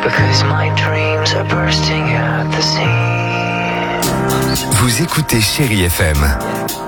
because my dreams are bursting at the seams. Vous écoutez Chérie FM.